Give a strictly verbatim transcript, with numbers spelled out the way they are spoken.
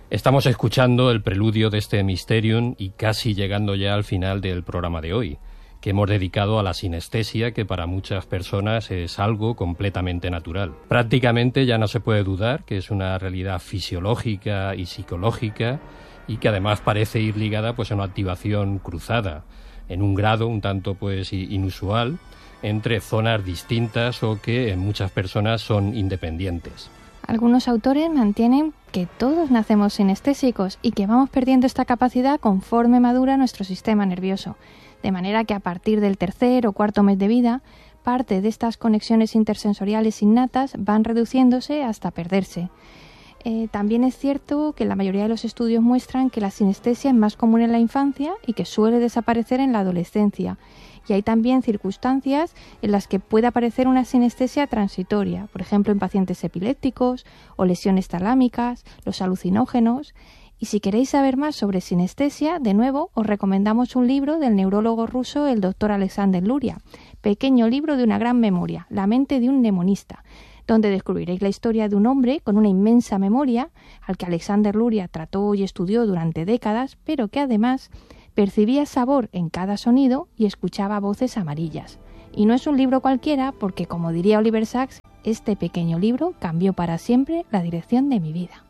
Estamos escuchando el preludio de este Mysterium y casi llegando ya al final del programa de hoy, que hemos dedicado a la sinestesia, que para muchas personas es algo completamente natural. Prácticamente ya no se puede dudar que es una realidad fisiológica y psicológica y que además parece ir ligada pues a una activación cruzada, en un grado un tanto pues inusual, entre zonas distintas o que en muchas personas son independientes. Algunos autores mantienen que todos nacemos sinestésicos y que vamos perdiendo esta capacidad conforme madura nuestro sistema nervioso, de manera que a partir del tercer o cuarto mes de vida, parte de estas conexiones intersensoriales innatas van reduciéndose hasta perderse. Eh, también es cierto que la mayoría de los estudios muestran que la sinestesia es más común en la infancia y que suele desaparecer en la adolescencia. Y hay también circunstancias en las que puede aparecer una sinestesia transitoria, por ejemplo en pacientes epilépticos o lesiones talámicas, los alucinógenos. Y si queréis saber más sobre sinestesia, de nuevo os recomendamos un libro del neurólogo ruso, el doctor Alexander Luria, pequeño libro de una gran memoria, La mente de un mnemonista, donde descubriréis la historia de un hombre con una inmensa memoria, al que Alexander Luria trató y estudió durante décadas, pero que además percibía sabor en cada sonido y escuchaba voces amarillas. Y no es un libro cualquiera porque, como diría Oliver Sacks, este pequeño libro cambió para siempre la dirección de mi vida.